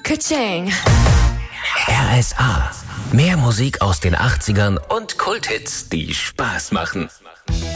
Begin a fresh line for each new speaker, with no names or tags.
Ka-ching.
RSA. Mehr Musik aus den 80ern und Kulthits, die Spaß machen.